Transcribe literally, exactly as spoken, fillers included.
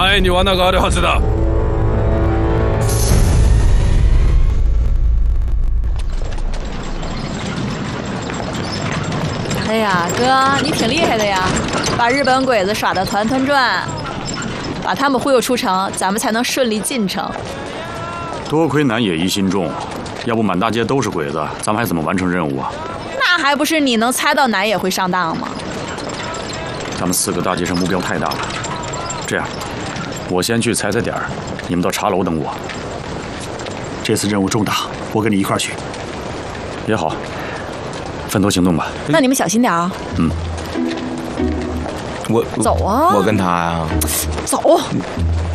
前に罠があるはずだ。 哎呀，哥，你挺厉害的呀，把日本鬼子耍得团团转，把他们忽悠出城，咱们才能顺利进城。 多亏南野一心重，要不满大街都是鬼子，咱们还怎么完成任务啊？ 那还不是你能猜到南野会上当吗？ 咱们四个大街上目标太大了，这样，我先去踩踩点儿，你们到茶楼等我。 这次任务重大，我跟你一块儿去。 也好，分头行动吧。 那你们小心点啊。 嗯。 我走啊！ 我跟他呀。 走。